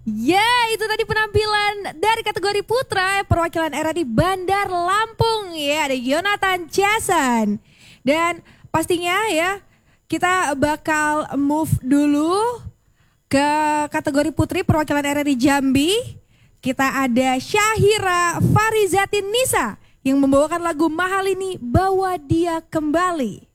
Ya, itu tadi penampilan dari kategori putra perwakilan RRI Bandar Lampung. Ya, ada Yonatan Jason. Dan pastinya ya, kita bakal move dulu ke kategori putri perwakilan RRI Jambi. Kita ada Syahira Farizatin Nisa yang membawakan lagu Mahal Ini Bawa Dia Kembali.